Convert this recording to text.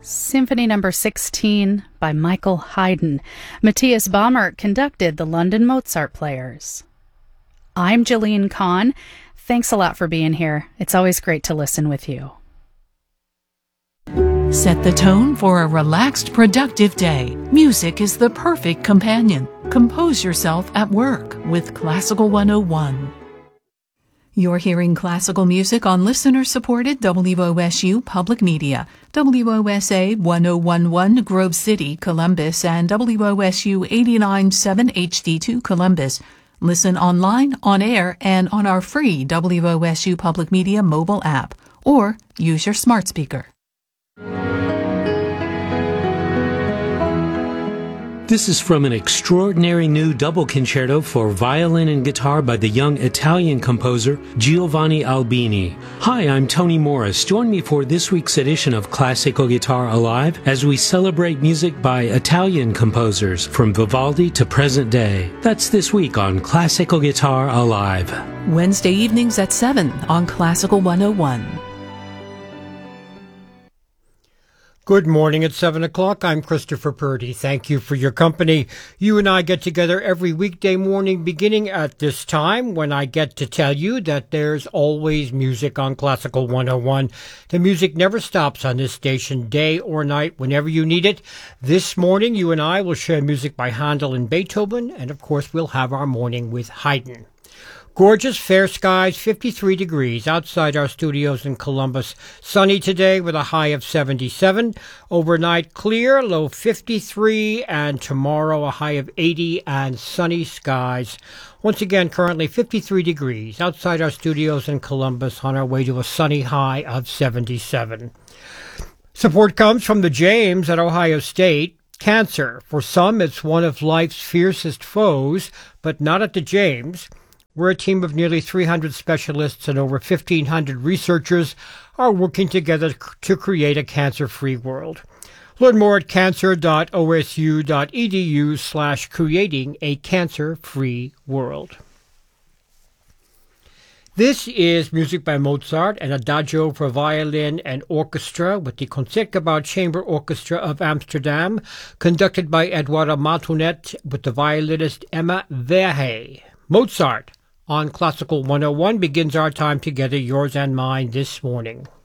Symphony No. 16 by Michael Haydn. Matthias Baumert conducted the London Mozart Players. I'm Jillian Kahn. Thanks a lot for being here. It's always great to listen with you. Set the tone for a relaxed, productive day. Music is the perfect companion. Compose yourself at work with Classical 101. You're hearing classical music on listener-supported WOSU Public Media, WOSA 1011 Grove City, Columbus, and WOSU 89.7 HD2 Columbus. Listen online, on air, and on our free WOSU Public Media mobile app, or use your smart speaker. This is from an extraordinary new double concerto for violin and guitar by the young Italian composer Giovanni Albini. Hi, I'm Tony Morris. Join me for this week's edition of Classical Guitar Alive as we celebrate music by Italian composers from Vivaldi to present day. That's this week on Classical Guitar Alive. Wednesday evenings at 7 on Classical 101. Good morning at 7 o'clock. I'm Christopher Purdy. Thank you for your company. You and I get together every weekday morning beginning at this time when I get to tell you that there's always music on Classical 101. The music never stops on this station, day or night, whenever you need it. This morning, you and I will share music by Handel and Beethoven, and of course, we'll have our morning with Haydn. Gorgeous, fair skies, 53 degrees outside our studios in Columbus. Sunny today with a high of 77. Overnight clear, low 53, and tomorrow a high of 80 and sunny skies. Once again, currently 53 degrees outside our studios in Columbus on our way to a sunny high of 77. Support comes from the James at Ohio State. Cancer. For some, it's one of life's fiercest foes, but not at the James. We're a team of nearly 300 specialists and over 1,500 researchers are working together to create a cancer-free world. Learn more at cancer.osu.edu/creating a cancer-free world. This is music by Mozart, an adagio for violin and orchestra with the Concertgebouw Chamber Orchestra of Amsterdam, conducted by Eduardo Matonet with the violinist Emma Verhey. Mozart on Classical 101 begins our time together, yours and mine, this morning.